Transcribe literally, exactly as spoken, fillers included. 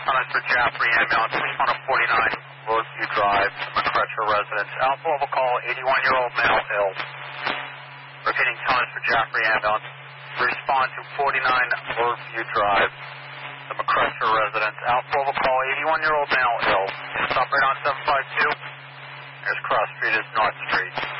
Tunnels for Jaffrey ambulance, three forty-nine Roadview Drive, McCrutcher residence. Alpha will call eighty-one-year-old male ill. Repeating tunnels for Jaffrey ambulance. Respond to forty-nine Roadview Drive, the McCrutcher residence. Alpha will call eighty-one-year-old male ill. Stop right on seven five two. Here's Cross Street is North Street.